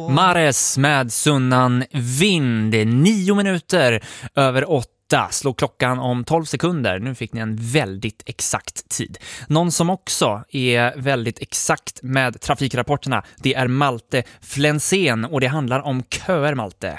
Mares med Sunnan Vind. 9 minuter över 8. Slå klockan om 12 sekunder. Nu fick ni en väldigt exakt tid. Någon som också är väldigt exakt med trafikrapporterna, det är Malte Flensén och det handlar om köer, Malte.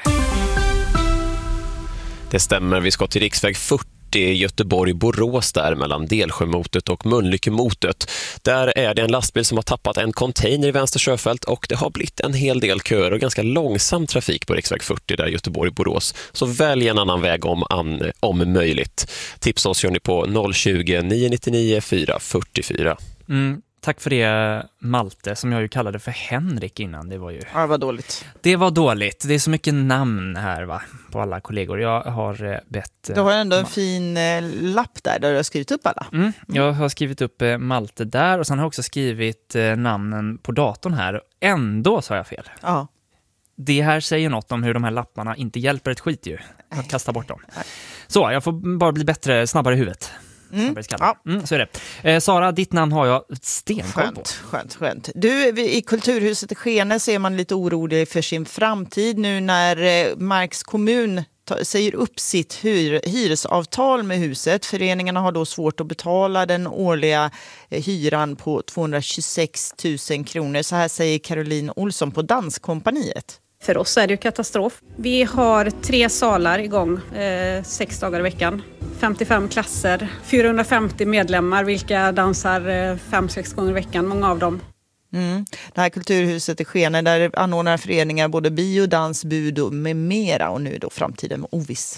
Det stämmer, vi ska till riksväg 40 i Göteborg-Borås där mellan Delsjömotet och Mölnlyckemotet. Där är det en lastbil som har tappat en container i vänster körfält och det har blivit en hel del köer och ganska långsam trafik på riksväg 40 där Göteborg-Borås. Så välj en annan väg om möjligt. Tipsa oss gör ni på 020 999 444. Tack för det, Malte, som jag ju kallade för Henrik innan. Det var ju... Ja, det var dåligt. Det var dåligt. Det är så mycket namn här, va, på alla kollegor. Jag har bett... Du har ändå en fin lapp där du har skrivit upp alla. Jag har skrivit upp Malte där och sen har jag också skrivit namnen på datorn här. Ändå sa jag fel. Ja. Det här säger något om hur de här lapparna inte hjälper ett skit ju. Att kasta bort dem. Så, jag får bara bli bättre, snabbare i huvudet. Så är det. Sara, ditt namn har jag stenkoll på. Skönt. Du, i Kulturhuset i Skene så är man lite orolig för sin framtid nu när Marks kommun säger upp sitt hyresavtal med huset. Föreningarna har då svårt att betala den årliga hyran på 226 000 kronor. Så här säger Caroline Olsson på Danskompaniet. För oss är det ju katastrof. Vi har 3 salar igång 6 dagar i veckan. 55 klasser, 450 medlemmar vilka dansar 5-6 gånger i veckan, många av dem. Det här Kulturhuset i Skene där anordnar föreningar både bio, dans, bud och med mera och nu är då framtiden oviss.